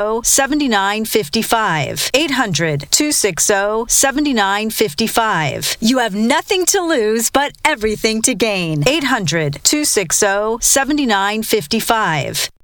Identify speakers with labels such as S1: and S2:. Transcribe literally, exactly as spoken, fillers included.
S1: seven nine five five. eight hundred, two six zero, seven nine five five. You have nothing to lose but everything to gain. eight hundred, two six zero, seven nine five five.